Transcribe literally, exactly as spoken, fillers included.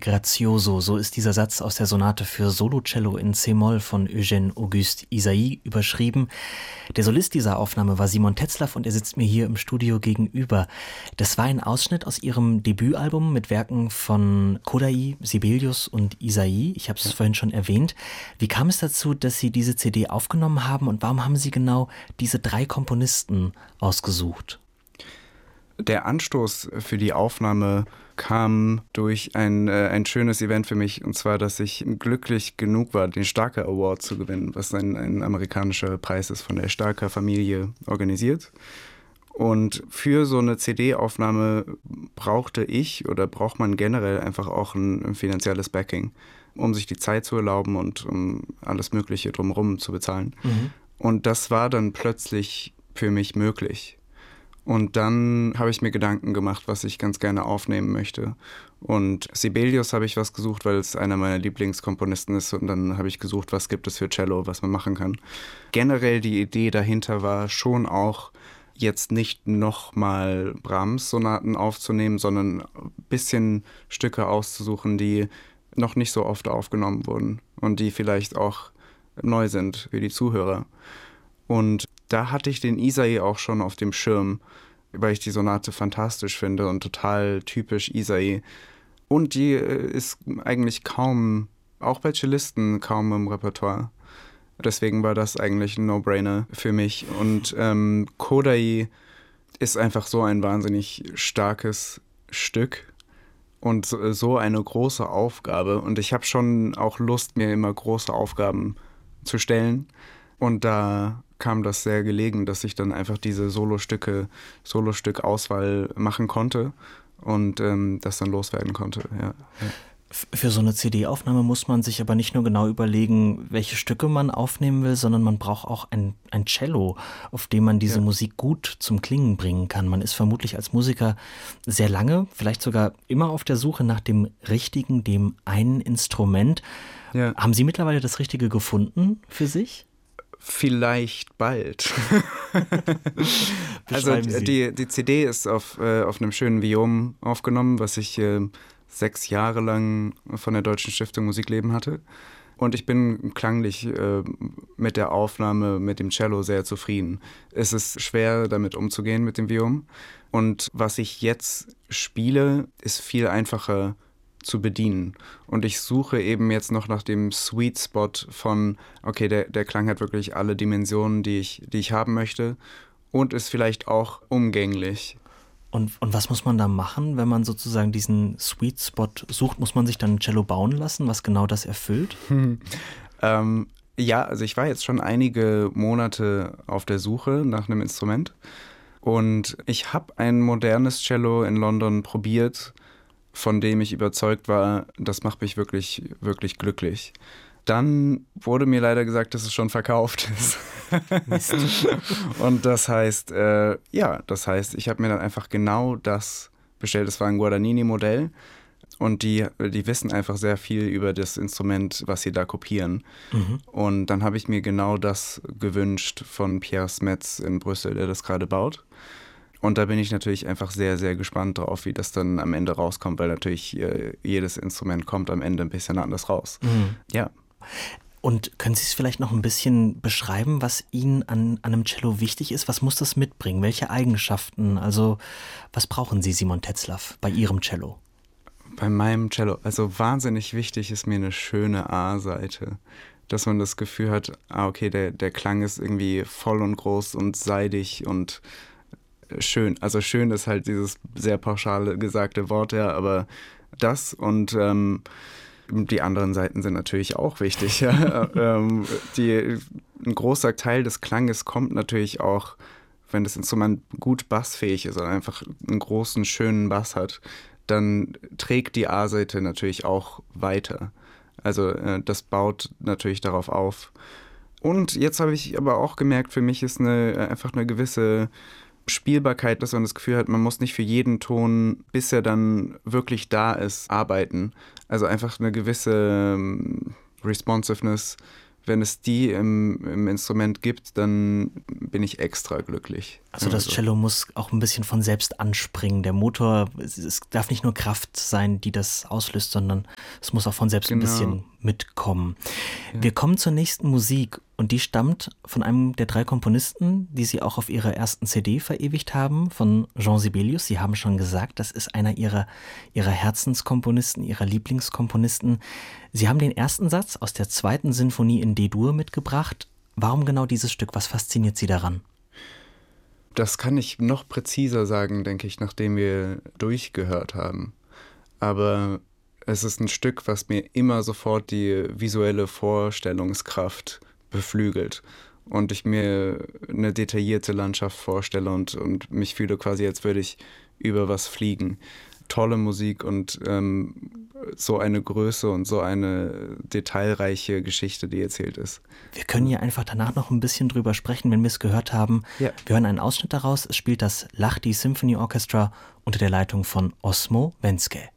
grazioso, so ist dieser Satz aus der Sonate für Solocello in C-Moll von Eugène Auguste Ysaÿe überschrieben. Der Solist dieser Aufnahme war Simon Tetzlaff und er sitzt mir hier im Studio gegenüber. Das war ein Ausschnitt aus Ihrem Debütalbum mit Werken von Kodály, Sibelius und Ysaÿe. Ich habe es ja. vorhin schon erwähnt. Wie kam es dazu, dass Sie diese C D aufgenommen haben und warum haben Sie genau diese drei Komponisten ausgesucht? Der Anstoß für die Aufnahme kam durch ein, äh, ein schönes Event für mich, und zwar, dass ich glücklich genug war, den Starker Award zu gewinnen, was ein, ein amerikanischer Preis ist, von der Starker Familie organisiert. Und für so eine C D-Aufnahme brauchte ich oder braucht man generell einfach auch ein, ein finanzielles Backing, um sich die Zeit zu erlauben und um alles Mögliche drumherum zu bezahlen. Mhm. Und das war dann plötzlich für mich möglich. Und dann habe ich mir Gedanken gemacht, was ich ganz gerne aufnehmen möchte. Und Sibelius habe ich was gesucht, weil es einer meiner Lieblingskomponisten ist. Und dann habe ich gesucht, was gibt es für Cello, was man machen kann. Generell die Idee dahinter war schon auch, jetzt nicht nochmal Brahms-Sonaten aufzunehmen, sondern ein bisschen Stücke auszusuchen, die noch nicht so oft aufgenommen wurden und die vielleicht auch neu sind für die Zuhörer. Und da hatte ich den Ysaÿe auch schon auf dem Schirm, weil ich die Sonate fantastisch finde und total typisch Ysaÿe. Und die ist eigentlich kaum, auch bei Cellisten, kaum im Repertoire. Deswegen war das eigentlich ein No-Brainer für mich. Und ähm, Kodály ist einfach so ein wahnsinnig starkes Stück und so eine große Aufgabe. Und ich habe schon auch Lust, mir immer große Aufgaben zu stellen. Und da kam das sehr gelegen, dass ich dann einfach diese Solostücke, Solostück-Auswahl machen konnte und ähm, das dann loswerden konnte. Ja. Ja. Für so eine C D-Aufnahme muss man sich aber nicht nur genau überlegen, welche Stücke man aufnehmen will, sondern man braucht auch ein, ein Cello, auf dem man diese ja. Musik gut zum Klingen bringen kann. Man ist vermutlich als Musiker sehr lange, vielleicht sogar immer auf der Suche nach dem richtigen, dem einen Instrument. Ja. Haben Sie mittlerweile das Richtige gefunden für sich? Vielleicht bald. Also die, die C D ist auf, äh, auf einem schönen Viom aufgenommen, was ich äh, sechs Jahre lang von der Deutschen Stiftung Musikleben hatte. Und ich bin klanglich äh, mit der Aufnahme mit dem Cello sehr zufrieden. Es ist schwer, damit umzugehen mit dem Viom. Und was ich jetzt spiele, ist viel einfacher zu bedienen. Und ich suche eben jetzt noch nach dem Sweet Spot von, okay, der, der Klang hat wirklich alle Dimensionen, die ich, die ich haben möchte und ist vielleicht auch umgänglich. Und, und was muss man da machen, wenn man sozusagen diesen Sweet Spot sucht? Muss man sich dann ein Cello bauen lassen, was genau das erfüllt? Hm. Ähm, ja, also ich war jetzt schon einige Monate auf der Suche nach einem Instrument und ich habe ein modernes Cello in London probiert, von dem ich überzeugt war, das macht mich wirklich, wirklich glücklich. Dann wurde mir leider gesagt, dass es schon verkauft ist. Mist. Und das heißt, äh, ja, das heißt, ich habe mir dann einfach genau das bestellt. Es war ein Guadagnini-Modell und die, die wissen einfach sehr viel über das Instrument, was sie da kopieren. Mhm. Und dann habe ich mir genau das gewünscht von Pierre Smets in Brüssel, der das gerade baut. Und da bin ich natürlich einfach sehr, sehr gespannt drauf, wie das dann am Ende rauskommt, weil natürlich äh, jedes Instrument kommt am Ende ein bisschen anders raus. Mhm. Ja. Und können Sie es vielleicht noch ein bisschen beschreiben, was Ihnen an, an einem Cello wichtig ist? Was muss das mitbringen? Welche Eigenschaften? Also was brauchen Sie, Simon Tetzlaff, bei Ihrem Cello? Bei meinem Cello? Also wahnsinnig wichtig ist mir eine schöne A-Seite. Dass man das Gefühl hat, ah okay, der, der Klang ist irgendwie voll und groß und seidig und schön. Also schön ist halt dieses sehr pauschale gesagte Wort, ja, aber das und ähm, die anderen Seiten sind natürlich auch wichtig. Ja. ähm, die, ein großer Teil des Klanges kommt natürlich auch, wenn das Instrument gut bassfähig ist oder einfach einen großen, schönen Bass hat, dann trägt die A-Seite natürlich auch weiter. Also äh, das baut natürlich darauf auf. Und jetzt habe ich aber auch gemerkt, für mich ist eine, einfach eine gewisse Spielbarkeit, dass man das Gefühl hat, man muss nicht für jeden Ton, bis er dann wirklich da ist, arbeiten. Also einfach eine gewisse ähm, Responsiveness wenn es die im, im Instrument gibt, dann bin ich extra glücklich. Also das Cello muss auch ein bisschen von selbst anspringen. Der Motor, es, es darf nicht nur Kraft sein, die das auslöst, sondern es muss auch von selbst genau. ein bisschen mitkommen. Ja. Wir kommen zur nächsten Musik und die stammt von einem der drei Komponisten, die Sie auch auf Ihrer ersten C D verewigt haben, von Jean Sibelius. Sie haben schon gesagt, das ist einer Ihrer, Ihrer Herzenskomponisten, Ihrer Lieblingskomponisten. Sie haben den ersten Satz aus der zweiten Sinfonie in D-Dur mitgebracht. Warum genau dieses Stück? Was fasziniert Sie daran? Das kann ich noch präziser sagen, denke ich, nachdem wir durchgehört haben. Aber es ist ein Stück, was mir immer sofort die visuelle Vorstellungskraft beflügelt. Und ich mir eine detaillierte Landschaft vorstelle und, und mich fühle quasi, als würde ich über was fliegen. Tolle Musik und ähm, so eine Größe und so eine detailreiche Geschichte, die erzählt ist. Wir können ja einfach danach noch ein bisschen drüber sprechen, wenn wir es gehört haben. Ja. Wir hören einen Ausschnitt daraus. Es spielt das Lahti Symphony Orchestra unter der Leitung von Osmo Venske.